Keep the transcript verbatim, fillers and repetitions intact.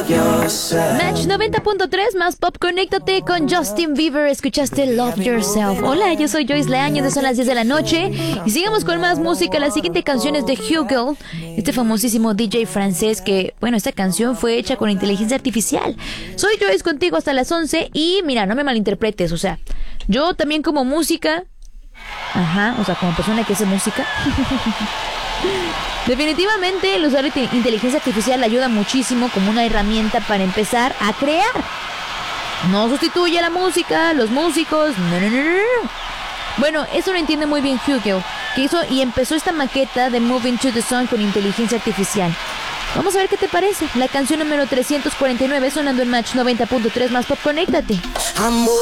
Match noventa punto tres más pop, conéctate con Justin Bieber. Escuchaste Love Yourself. Hola, yo soy Joyce Leaño, son las diez de la noche y sigamos con más música. La siguiente canción es de Hugo, este famosísimo D J francés que, bueno, esta canción fue hecha con inteligencia artificial. Soy Joyce contigo hasta las once y mira, no me malinterpretes, o sea, yo también como música, ajá, o sea, como persona que hace música. Definitivamente el usar inteligencia artificial ayuda muchísimo como una herramienta para empezar a crear. No sustituye a la música, los músicos, no, no, no, no. Bueno, eso lo entiende muy bien Hugo, que hizo y empezó esta maqueta de Moving to the Sun con inteligencia artificial. Vamos a ver qué te parece. La canción número trescientos cuarenta y nueve sonando en Match noventa punto tres más pop, conéctate.